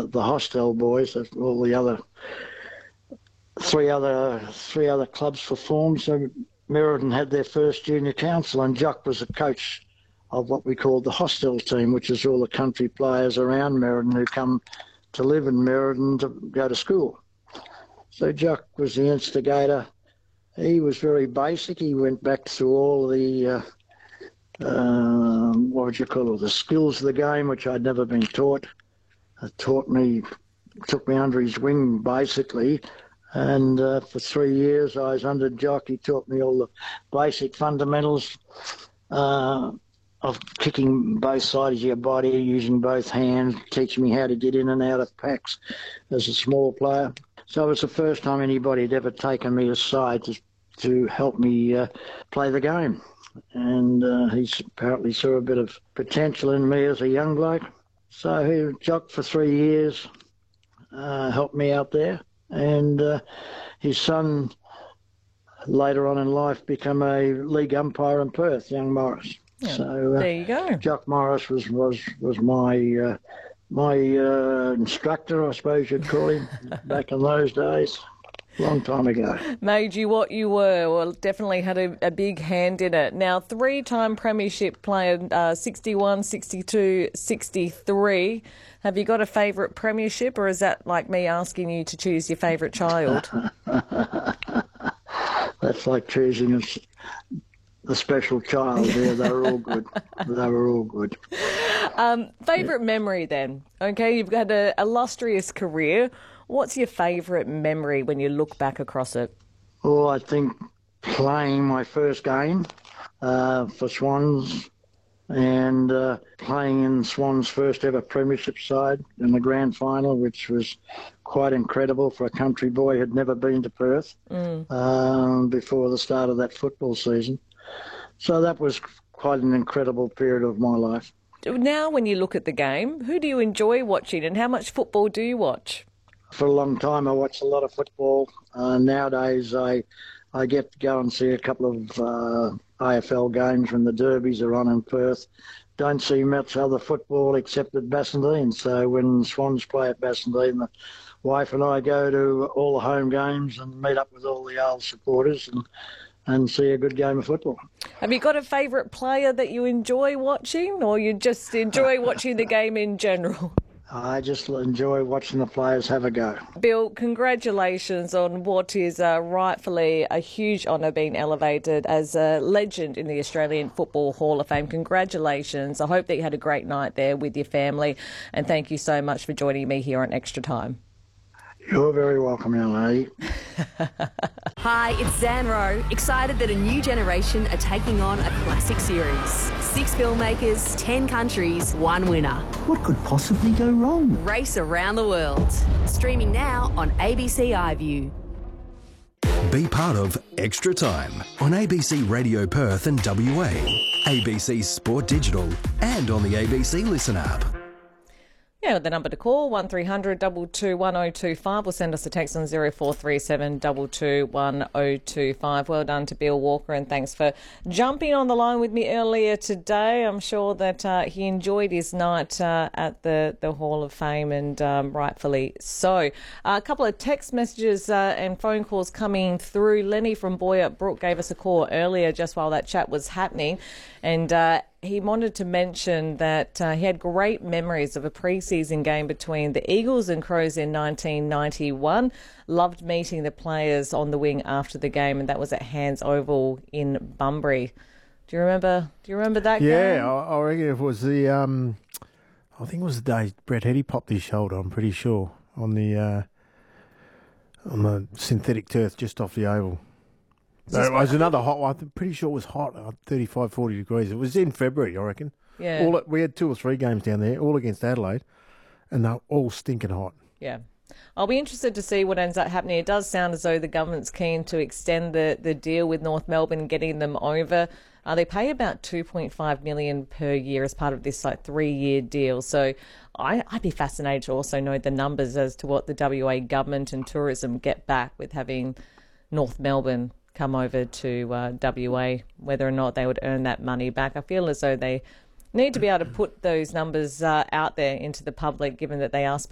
the hostel boys, all the other three other clubs performed. So Merredin had their first junior council, and Jock was the coach of what we called the hostel team, which is all the country players around Merredin who come to live in Merredin to go to school. So Jock was the instigator. He was very basic. He went back through all the, the skills of the game, which I'd never been taught. Took me under his wing, basically. And for 3 years I was under Jock. He taught me all the basic fundamentals of kicking both sides of your body, using both hands, teaching me how to get in and out of packs as a small player. So it was the first time anybody had ever taken me aside to help me play the game. And he apparently saw a bit of potential in me as a young bloke. So he Jock for 3 years, helped me out there. And his son, later on in life, became a league umpire in Perth, young Morris. Yeah, so there you go. Jock Morris was my my instructor, I suppose you'd call him, back in those days. Long time ago. Made you what you were. Well, definitely had a big hand in it. Now, 3-time premiership player, 61, 62, 63. Have you got a favourite premiership, or is that like me asking you to choose your favourite child? That's like choosing the special child there. They were all good. They were all good. Favourite memory then? Okay, you've had an illustrious career. What's your favourite memory when you look back across it? Oh, I think playing my first game for Swans and playing in Swans' first ever premiership side in the grand final, which was quite incredible for a country boy who had never been to Perth before the start of that football season. So that was quite an incredible period of my life. Now when you look at the game, who do you enjoy watching and how much football do you watch? For a long time I watched a lot of football. Nowadays I get to go and see a couple of AFL games when the derbies are on in Perth. Don't see much other football except at Bassendean. So when Swans play at Bassendean, the wife and I go to all the home games and meet up with all the old supporters and see a good game of football. Have you got a favourite player that you enjoy watching, or you just enjoy watching the game in general? I just enjoy watching the players have a go. Bill, congratulations on what is rightfully a huge honour, being elevated as a legend in the Australian Football Hall of Fame. Congratulations. I hope that you had a great night there with your family, and thank you so much for joining me here on Extra Time. You're very welcome, young lady. Hi, it's Zan Rowe, excited that a new generation are taking on a classic series. 6 filmmakers, 10 countries, 1 winner. What could possibly go wrong? Race around the world. Streaming now on ABC iView. Be part of Extra Time on ABC Radio Perth and WA, ABC Sport Digital, and on the ABC Listen app. Yeah, the number to call, 1300 222 1025, or send us a text on 0437 222 1025. Well done to Bill Walker, and thanks for jumping on the line with me earlier today. I'm sure that he enjoyed his night at the Hall of Fame, and rightfully so. A couple of text messages and phone calls coming through. Lenny from Boyup Brook gave us a call earlier just while that chat was happening, and he wanted to mention that he had great memories of a pre-season game between the Eagles and Crows in 1991. Loved meeting the players on the wing after the game, and that was at Hands Oval in Bunbury. Do you remember that game? Yeah, I reckon it was the I think it was the day Brett Heddy popped his shoulder, I'm pretty sure, on the synthetic turf just off the oval. It was another hot one. I'm pretty sure it was hot, 35, 40 degrees. It was in February, I reckon. Yeah. We had 2 or 3 games down there, all against Adelaide, and they're all stinking hot. Yeah. I'll be interested to see what ends up happening. It does sound as though the government's keen to extend the deal with North Melbourne, getting them over. They pay about $2.5 million per year as part of this 3-year deal. So I'd be fascinated to also know the numbers as to what the WA government and tourism get back with having North Melbourne come over to WA, whether or not they would earn that money back. I feel as though they need to be able to put those numbers out there into the public, given that they are spending